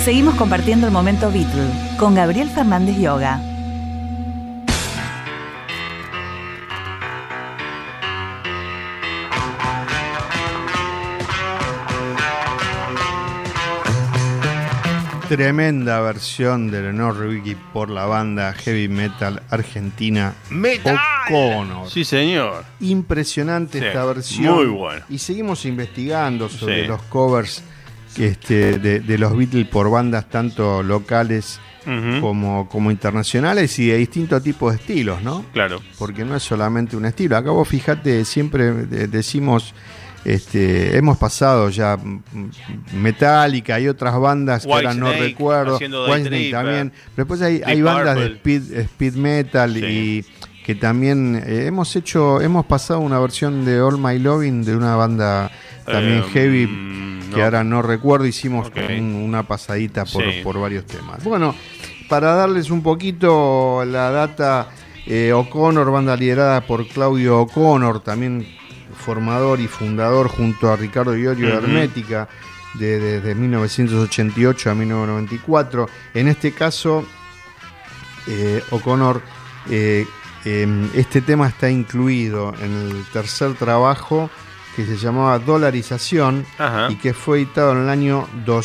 Seguimos compartiendo el momento Beatle con Gabriel Fernández Yoga. Tremenda versión de Leonor Rubicki por la banda heavy metal argentina O'Connor. Sí, señor. Impresionante esta versión. Muy bueno. Y seguimos investigando sobre los covers de los Beatles por bandas tanto locales como internacionales y de distintos tipos de estilos, ¿no? Claro. Porque no es solamente un estilo. Acá vos fíjate, siempre decimos... hemos pasado ya Metallica y otras bandas que ahora no recuerdo, Whitesnake también, pero después hay bandas de speed metal y que también hemos pasado una versión de All My Loving de una banda también heavy que ahora no recuerdo, hicimos una pasadita por varios temas. Bueno, para darles un poquito la data, O'Connor, banda liderada por Claudio O'Connor, también formador y fundador junto a Ricardo Iorio de Hermética desde 1988 a 1994. En este caso, O'Connor, este tema está incluido en el tercer trabajo que se llamaba Dolarización y que fue editado en el año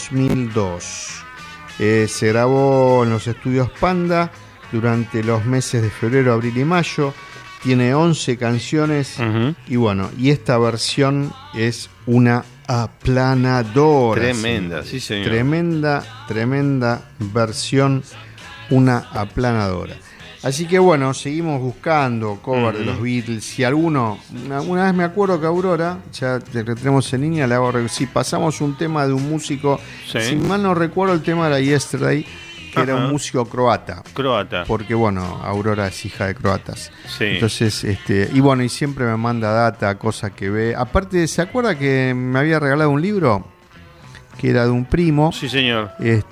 2002. Se grabó en los estudios Panda durante los meses de febrero, abril y mayo. Tiene 11 canciones y bueno, y esta versión es una aplanadora. Tremenda, sí señor. Tremenda versión, una aplanadora. Así que bueno, seguimos buscando cover de los Beatles. Si alguno, una vez me acuerdo que Aurora, ya que tenemos en línea, le hago si pasamos un tema de un músico, si mal no recuerdo, el tema era Yesterday, que era un músico croata. Porque bueno, Aurora es hija de croatas. Sí. Entonces, y bueno, y siempre me manda data, cosas que ve. Aparte, ¿se acuerda que me había regalado un libro? Que era de un primo. Sí, señor.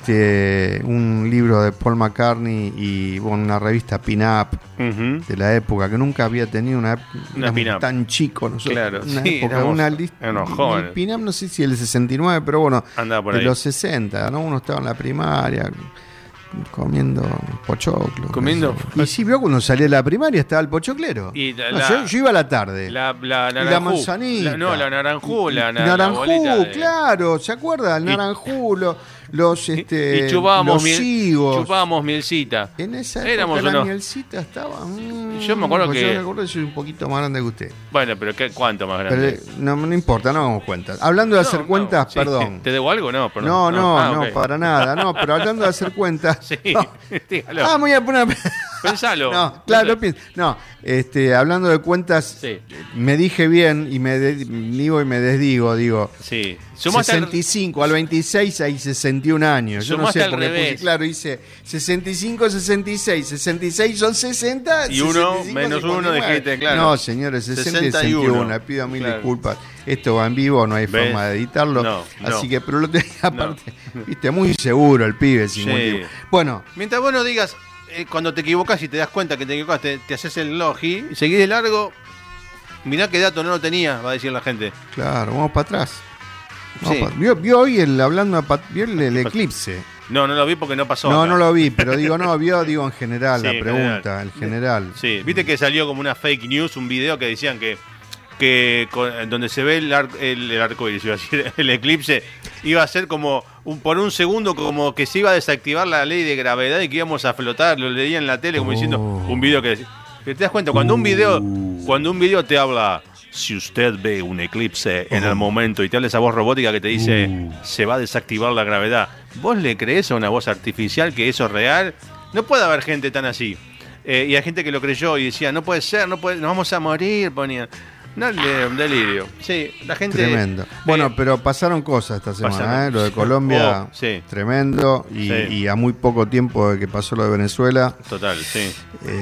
Un libro de Paul McCartney y bueno, una revista Pin-Up de la época, que nunca había tenido una Pin-Up tan chico. Nosotros, claro, una época, una lista. Jóvenes. Pin-Up no sé si el 69, pero bueno, por de ahí. los 60, ¿no? Uno estaba en la primaria comiendo pochoclo. Y sí, vio cuando salí de la primaria estaba el pochoclero. Yo iba a la tarde. La manzanita. La naranjú. Naranjú, claro. ¿Se acuerda? El naranjú, los y chupábamos higos. mielcita. En esa época la mielcita estaba... yo me acuerdo que... Yo me acuerdo que soy un poquito más grande que usted. Bueno, pero ¿cuánto más grande? Pero, no importa, no hagamos cuentas. Hablando de hacer cuentas, perdón. ¿Te debo algo? No, okay. Para nada. No, pero hablando de hacer cuentas... dígalo. Voy a poner... Pensalo. No, claro, no. Hablando de cuentas, me dije bien y me desdigo, digo. Sí. 65 al 26 hay 61 años. Yo no sé por qué puse, claro, hice 65, 66. 66 son 60. Y uno menos uno dijiste, claro. No, señores, 60 y 61. Pido mil disculpas. Esto va en vivo, no hay forma de editarlo. Así que, pero lo tenía aparte. Viste, muy seguro el pibe, sin motivo. Bueno. Mientras vos no digas, cuando te equivocás y te das cuenta que te equivocaste, te haces el logi y seguís de largo. Mirá qué dato no lo tenía, va a decir la gente. Claro, vamos para atrás. ¿Vio hoy vio el eclipse? No lo vi porque no pasó. No lo vi, pero digo en general, la pregunta, en general. Sí, viste que salió como una fake news, un video que decían que donde se ve el arco iris, iba a decir, el eclipse, iba a ser como por un segundo como que se iba a desactivar la ley de gravedad y que íbamos a flotar. Lo leía en la tele como diciendo un video que te das cuenta cuando un video te habla. Si usted ve un eclipse en el momento y te habla esa voz robótica que te dice se va a desactivar la gravedad, ¿vos le crees a una voz artificial que eso es real? No puede haber gente tan así. Y hay gente que lo creyó y decía, no puede ser, nos vamos a morir, ponían. No, un delirio. Sí, la gente... Tremendo. Bueno, pero pasaron cosas esta semana, Lo de Colombia, tremendo. Y a muy poco tiempo de que pasó lo de Venezuela. Total, sí.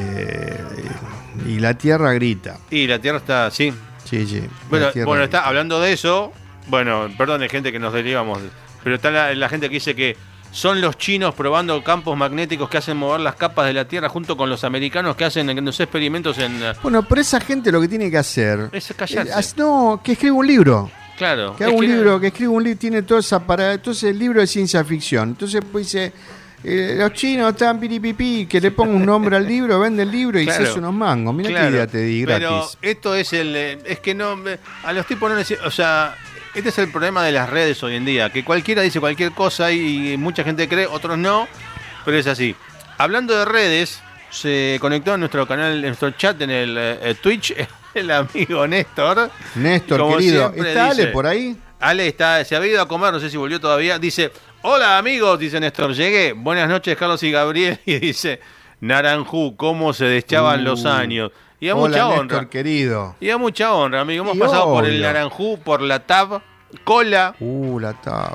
Y la tierra grita. Y la tierra está, sí. Sí. Bueno, está hablando de eso. Bueno, perdón, hay gente que nos derivamos. Pero está la gente que dice que son los chinos probando campos magnéticos que hacen mover las capas de la Tierra junto con los americanos que hacen los experimentos en... Bueno, pero esa gente lo que tiene que hacer... Es callarse. Que escriba un libro. Claro. Que haga un libro, que escriba un libro, tiene toda esa parada. Entonces el libro de ciencia ficción. Entonces pues dice, los chinos están piripipi, que le ponga un nombre al libro, vende el libro y se hace unos mangos. Mirá qué idea te di gratis. Pero esto es es que no, a los tipos no les, o sea, este es el problema de las redes hoy en día, que cualquiera dice cualquier cosa y mucha gente cree, otros no, pero es así. Hablando de redes, se conectó en nuestro canal, en nuestro chat en el Twitch, el amigo Néstor. Néstor, querido, ¿está Ale por ahí? Ale se había ido a comer, no sé si volvió todavía. Dice, hola amigos, dice Néstor, llegué. Buenas noches, Carlos y Gabriel. Y dice, Naranjú, cómo se deschaban los años. Y a mucha honra. Néstor, querido. Y a mucha honra, amigo. Hemos pasado por el Naranjú, por la TAB, Cola. La TAB.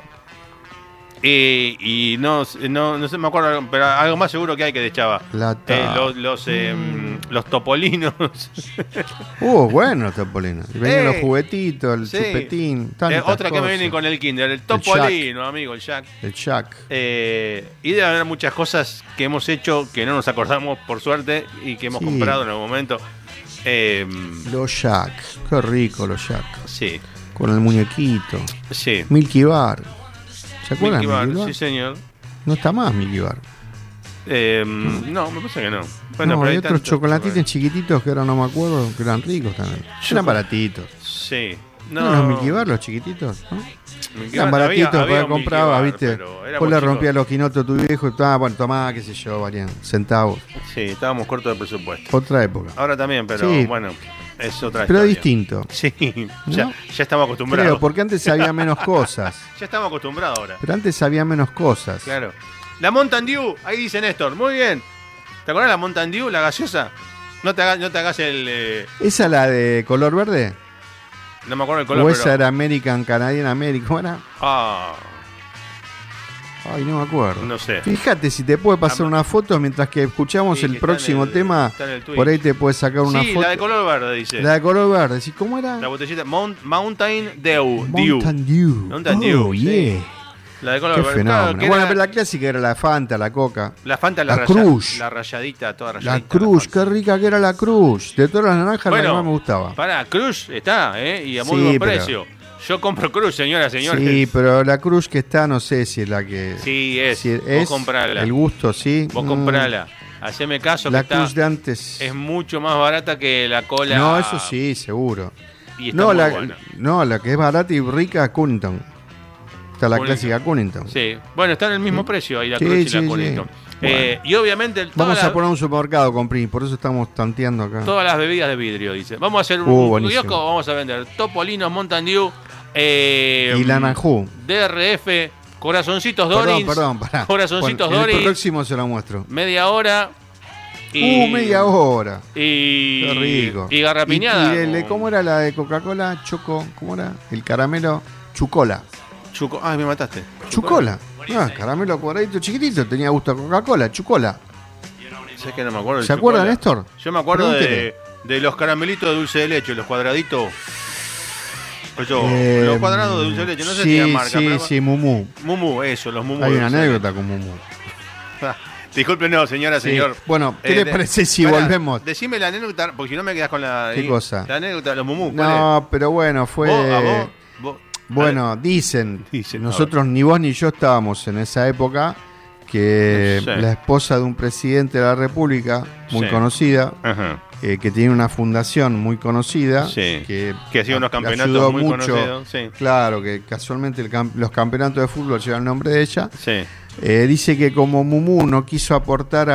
Y no sé, me acuerdo, pero algo más seguro que hay que deschaba. La TAB. Los topolinos. Bueno, los topolinos. Venían los juguetitos, el chupetín. Otra que me viene con el kinder, el topolino, amigo, el Jack. El Jack. Y debe haber muchas cosas que hemos hecho que no nos acordamos, por suerte, y que hemos comprado en algún momento. Los Jack. Qué rico los Jack. Sí. Con el muñequito. Sí. Milky Bar. ¿Se acuerdan de Milky Bar? Sí, señor. No está más Milky Bar. No, me parece que no. Bueno, pero hay otros chocolatitos chiquititos que ahora no me acuerdo, que eran ricos también. Eran baratitos. Sí. ¿No los Milky Bar, los chiquititos? ¿No? Eran baratitos, para comprabas, ¿viste? Vos le rompías los quinotos a tu viejo y bueno, tomá, qué sé yo, valían centavos. Sí, estábamos cortos de presupuesto. Otra época. Ahora también, pero bueno, es otra pero historia. Distinto. Sí, ¿no? ya estamos acostumbrados. Creo, porque antes había menos cosas. Ya estamos acostumbrados ahora. Pero antes había menos cosas. Claro. La Mountain Dew, ahí dice Néstor, muy bien. ¿Te acuerdas de la Mountain Dew, la gaseosa? No te hagas el... ¿Esa la de color verde? No me acuerdo el color, ¿O esa era American, Canadian American? ¿Cómo era? Ay, no me acuerdo. No sé. Fíjate si te puede pasar una foto mientras que escuchamos el próximo tema. Por ahí te puedes sacar una foto. Sí, la de color verde, dice. La de color verde. ¿Sí? ¿Cómo era? La botellita Mountain Dew. Mountain Dew. Mountain Dew. Yeah. La de color Qué verde. Fenómeno. Claro, bueno, pero la clásica era la Fanta, la Coca. La Fanta, la Cruz. La rayadita, toda rayadita. La Cruz, qué rica que era la Cruz. De todas las naranjas, la que más me gustaba. Pará, Cruz está, y a muy buen precio. Yo compro Cruz, señoras y señores. Sí, pero la Cruz que está, no sé si es la que... Sí, es. Si vos comprala. El gusto, sí. Vos comprala. Haceme caso la que Cruz de antes es mucho más barata que la cola. No, eso sí, seguro. Y está muy buena. No, la que es barata y rica, Cunnington. Está la clásica Cunnington. Sí, bueno, está en el mismo precio ahí la Cruz y la Cunnington. Bueno. Y obviamente... Vamos a poner un supermercado, comprí, por eso estamos tanteando acá. Todas las bebidas de vidrio, dice. Vamos a hacer un kiosco, vamos a vender Topolinos, Mountain Dew, y la Naranjú. DRF, corazoncitos Dorins. Perdón, pará. Corazoncitos Dorins. El próximo se lo muestro. Media hora. Media hora. Qué rico. Y garrapiñada. ¿Cómo era la de Coca-Cola? ¿Cómo era? El caramelo Chucola. Ay, me mataste. Chucola. Caramelo cuadradito chiquitito. Tenía gusto a Coca-Cola. Chucola. ¿Sabes que no me acuerdo? ¿Se acuerda, Néstor? Yo me acuerdo de los caramelitos de dulce de leche, los cuadraditos. Los cuadrados de dulce de leche, no sé si tienen marca. Sí, Mumú. Mumú, eso, los Mumú. Hay una anécdota con Mumú. Disculpe, no, señora, señor. Bueno, ¿qué le parece si volvemos? Decime la anécdota, porque si no me quedas con la... ¿Qué cosa? La anécdota de los Mumú. No, pero bueno, fue... Bueno, dicen, nosotros ni vos ni yo estábamos en esa época, que la esposa de un presidente de la República, muy conocida, que tiene una fundación muy conocida, que hacía unos campeonatos muy conocidos. Claro, que casualmente los campeonatos de fútbol llevan el nombre de ella. Dice que como Mumú no quiso aportar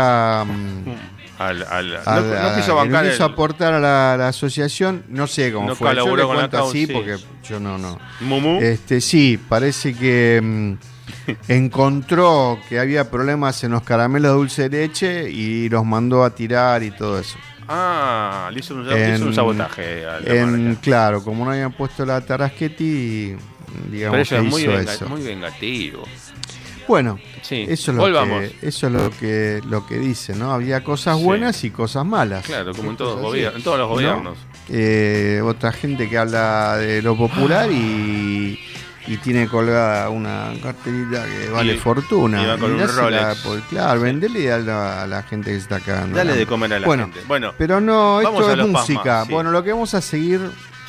no quiso aportar a la asociación, no sé cómo fue. Yo le cuento así porque yo no. ¿Mumú? Sí, parece que encontró que había problemas en los caramelos de dulce de leche y los mandó a tirar y todo eso. Le hizo un sabotaje a la marca. Claro, como no habían puesto la Tarasquetti, digamos que hizo eso. Muy vengativo. Bueno, eso es lo que dice, ¿no? Había cosas buenas y cosas malas. Claro, como en todos los gobiernos. Otra gente que habla de lo popular y tiene colgada una carterita que vale fortuna. Y va con un Rolex. Claro, vendele a la gente que está cagando. Dale de comer a la gente. Bueno, pero no, esto es música. Pasma, Bueno, lo que vamos a seguir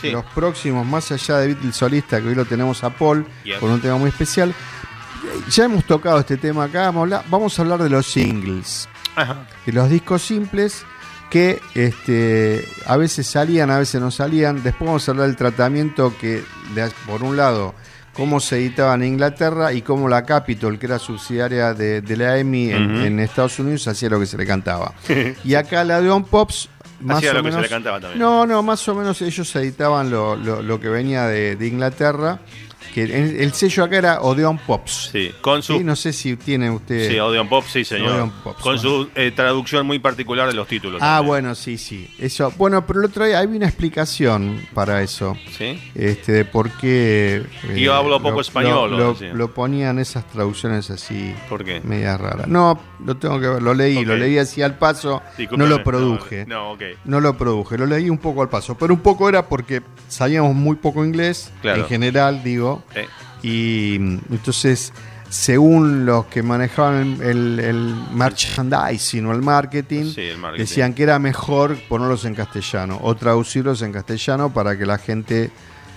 los próximos, más allá de Beatles solista, que hoy lo tenemos a Paul, con un tema muy especial. Ya hemos tocado este tema acá, vamos a hablar de los singles, de los discos simples que a veces salían, a veces no salían. Después vamos a hablar del tratamiento que, por un lado, cómo se editaba en Inglaterra y cómo la Capitol, que era subsidiaria de la EMI en Estados Unidos, hacía lo que se le cantaba. Y acá la de On Pops, más hacía o lo menos, que se le cantaba también. No, más o menos ellos editaban lo que venía de Inglaterra. Que el sello acá era Odeon Pops. Sí, con su... ¿Sí? No sé si tiene usted... Sí, Odeon Pops, sí, señor. Odeon Pops, con su traducción muy particular de los títulos. También. Bueno, sí. Eso. Bueno, pero el otro día había una explicación para eso. ¿Sí? De por qué... Yo hablo poco español. Lo ponían esas traducciones así... ¿Por qué? Medias raras. No, lo tengo que ver. Lo leí así al paso. Discúlpame, no lo produje. No lo produje. Lo leí un poco al paso. Pero un poco era porque sabíamos muy poco inglés. Claro. En general, digo. Y entonces, según los que manejaban el merchandising o el marketing, decían que era mejor ponerlos en castellano o traducirlos en castellano para que la gente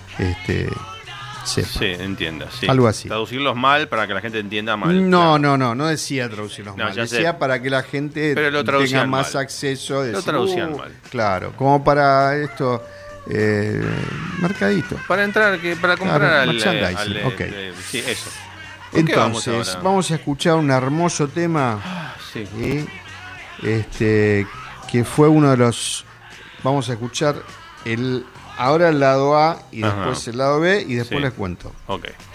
sepa. Sí, entienda. Sí. Algo así. Traducirlos mal para que la gente entienda mal. No decía traducirlos mal. Decía para que la gente tenga más acceso. Lo traducían mal. Claro, como para esto... mercadito para entrar, para comprar merchandising. Sí, eso. Entonces vamos a escuchar un hermoso tema que fue uno de los... Vamos a escuchar ahora el lado A y después el lado B y después les cuento. Ok.